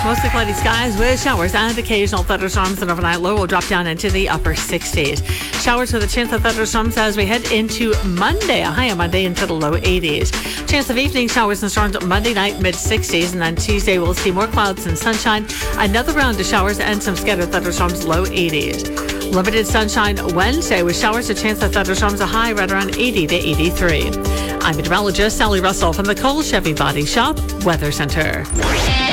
Mostly cloudy skies with showers and occasional thunderstorms. An overnight low will drop down into the upper 60s. Showers with a chance of thunderstorms as we head into Monday. A high on Monday into the low 80s. Chance of evening showers and storms Monday night, mid 60s. And then Tuesday we'll see more clouds and sunshine. Another round of showers and some scattered thunderstorms, low 80s. Limited sunshine Wednesday with showers, a chance of thunderstorms, a high right around 80 to 83. I'm meteorologist Sally Russell from the Cole Chevy Body Shop Weather Center.